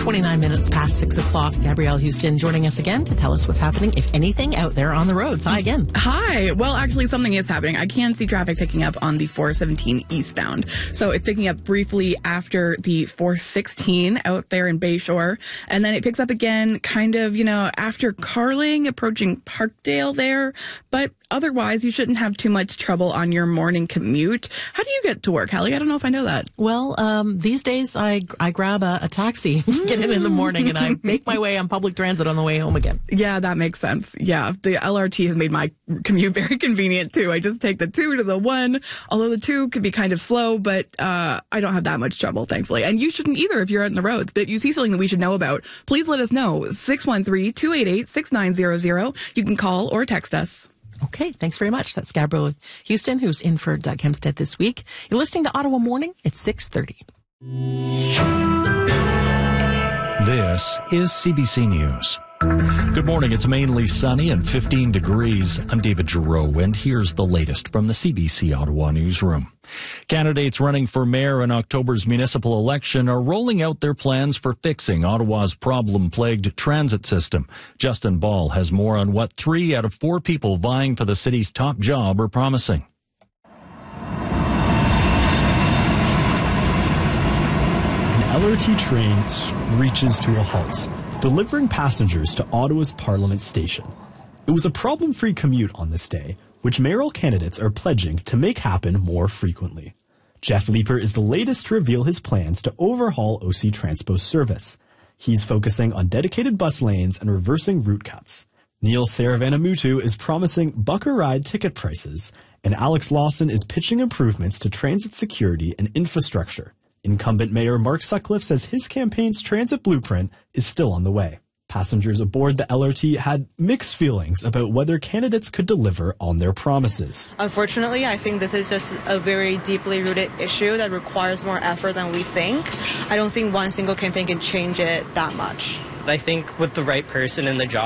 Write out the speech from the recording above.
29 minutes past 6 o'clock. Gabrielle Houston joining us again to tell us what's happening, if anything, out there on the roads. Hi again. Hi. Well, actually, something is happening. I can see traffic picking up on the 417 eastbound. So it's picking up briefly after the 416 out there in Bayshore. And then it picks up again kind of, after Carling, approaching Parkdale there. But otherwise, you shouldn't have too much trouble on your morning commute. How do you get to work, Hallie? I don't know if I know that. Well, these days I grab a taxi to get in the morning, and I make my way on public transit on the way home again. Yeah, that makes sense. Yeah, the LRT has made my commute very convenient too. I just take the 2 to the 1, although the 2 could be kind of slow, but I don't have that much trouble, thankfully. And you shouldn't either if you're out on the roads. But if you see something that we should know about, please let us know. 613-288-6900. You can call or text us. Okay, thanks very much. That's Gabrielle Houston, who's in for Doug Hempstead this week. You're listening to Ottawa Morning. It's 6:30. This is CBC News. Good morning. It's mainly sunny and 15 degrees. I'm David Giroux, and here's the latest from the CBC Ottawa newsroom. Candidates running for mayor in October's municipal election are rolling out their plans for fixing Ottawa's problem-plagued transit system. Justin Ball has more on what 3 out of 4 people vying for the city's top job are promising. An LRT train screeches to a halt, delivering passengers to Ottawa's Parliament Station. It was a problem-free commute on this day, which mayoral candidates are pledging to make happen more frequently. Jeff Leeper is the latest to reveal his plans to overhaul OC Transpo's service. He's focusing on dedicated bus lanes and reversing route cuts. Neil Saravanamuttu is promising bucker ride ticket prices, and Alex Lawson is pitching improvements to transit security and infrastructure. Incumbent Mayor Mark Sutcliffe says his campaign's transit blueprint is still on the way. Passengers aboard the LRT had mixed feelings about whether candidates could deliver on their promises. Unfortunately, I think this is just a very deeply rooted issue that requires more effort than we think. I don't think one single campaign can change it that much. I think with the right person in the job,